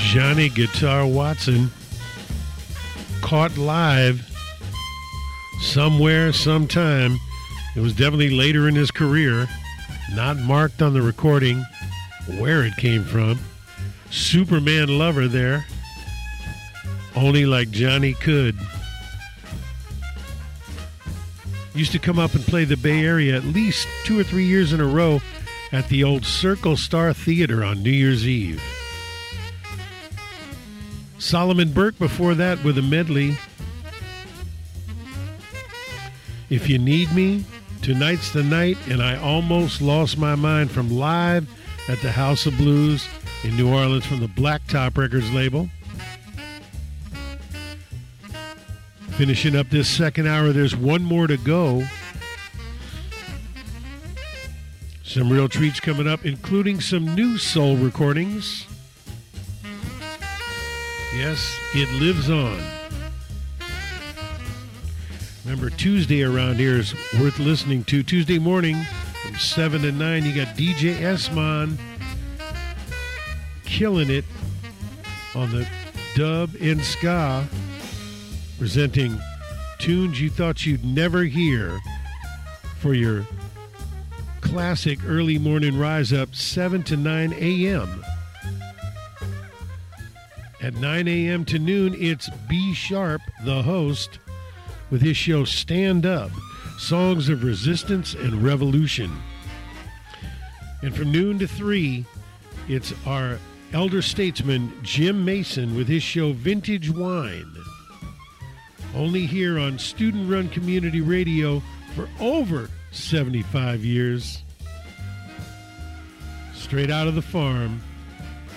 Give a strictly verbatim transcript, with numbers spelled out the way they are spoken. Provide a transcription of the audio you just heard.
Johnny Guitar Watson, caught live somewhere, sometime. It was definitely later in his career, not marked on the recording where it came from. Superman Lover there, only like Johnny could. Used to come up and play the Bay Area at least two or three years in a row at the old Circle Star Theater on New Year's Eve. Solomon Burke before that with a medley. If You Need Me, Tonight's the Night, and I Almost Lost My Mind from live at the House of Blues in New Orleans from the Blacktop Records label. Finishing up this second hour, there's one more to go. Some real treats coming up, including some new soul recordings. Yes, it lives on. Remember, Tuesday around here is worth listening to. Tuesday morning from seven to nine, you got D J Esmon killing it on the dub and ska, presenting tunes you thought you'd never hear for your classic early morning rise up, seven to nine a.m. At nine a.m. to noon, it's B Sharp, the host, with his show Stand Up, Songs of Resistance and Revolution. And from noon to three, it's our elder statesman, Jim Mason, with his show Vintage Wine. Only here on student-run community radio for over seventy-five years. Straight out of the farm.